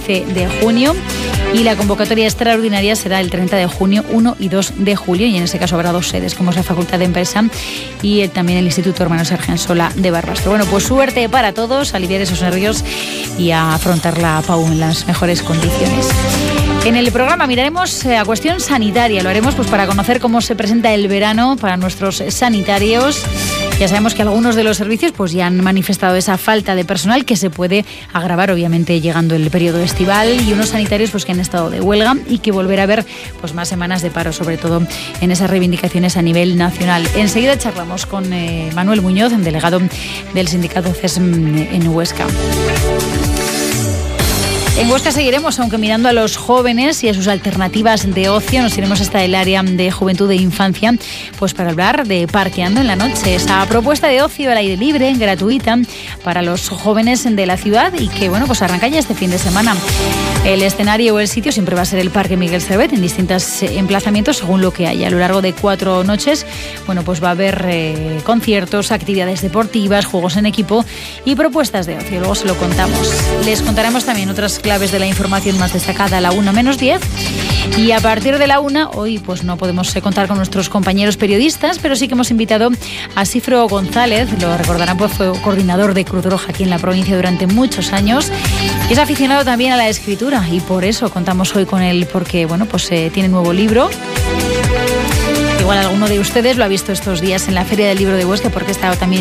15 de junio. Y la convocatoria extraordinaria será el 30 de junio, 1 y 2 de julio. Y en ese caso habrá 2 sedes, como es la Facultad de Empresa y también el Instituto Hermanos Argensola de Barbastro. Bueno, pues suerte para todos, aliviar esos nervios y a afrontar la PAU en las mejores condiciones. En el programa miraremos a cuestión sanitaria. Lo haremos pues para conocer cómo se presenta el verano para nuestros sanitarios. Ya sabemos que algunos de los servicios pues ya han manifestado esa falta de personal que se puede agravar obviamente llegando el periodo estival, y unos sanitarios pues que han estado de huelga y que volverá a haber pues más semanas de paro, sobre todo en esas reivindicaciones a nivel nacional. Enseguida charlamos con Manuel Muñoz, delegado del sindicato CESM en Huesca. En Huesca seguiremos, aunque mirando a los jóvenes y a sus alternativas de ocio. Nos iremos hasta el área de juventud e infancia, pues para hablar de Parqueando en la Noche, esa propuesta de ocio al aire libre, gratuita, para los jóvenes de la ciudad y que, bueno, pues arranca ya este fin de semana. El escenario o el sitio siempre va a ser el Parque Miguel Servet, en distintos emplazamientos según lo que haya. A lo largo de 4 noches, bueno, pues va a haber conciertos, actividades deportivas, juegos en equipo y propuestas de ocio. Luego se lo contamos. Les contaremos también otras claves de la información más destacada a la 1:10. Y a partir de la 1, hoy pues no podemos contar con nuestros compañeros periodistas, pero sí que hemos invitado a Cifro González. Lo recordarán, pues fue coordinador de Cruz Roja aquí en la provincia durante muchos años. Y es aficionado también a la escritura y por eso contamos hoy con él, porque bueno, pues tiene nuevo libro. Igual alguno de ustedes lo ha visto estos días en la Feria del Libro de Huesca, porque ha estado también